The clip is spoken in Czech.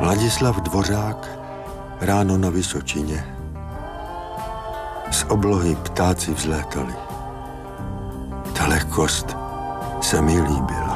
Ladislav Dvořák, ráno na Vysočině. Z oblohy ptáci vzlétali. Ta lehkost se mi líbila.